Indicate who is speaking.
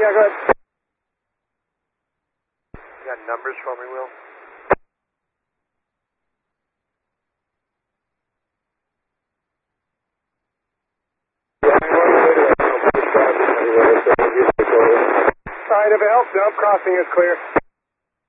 Speaker 1: Yeah, go ahead.
Speaker 2: You got numbers for me, Will?
Speaker 1: Alright, if it helps, jump crossing is clear.